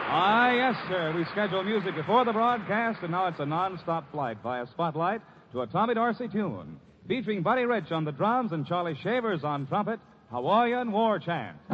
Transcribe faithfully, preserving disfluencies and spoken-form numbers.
Ah, yes, sir. We schedule music before the broadcast, and now it's a non-stop flight via Spotlight to a Tommy Dorsey tune, featuring Buddy Rich on the drums and Charlie Shavers on trumpet, Hawaiian War Chant.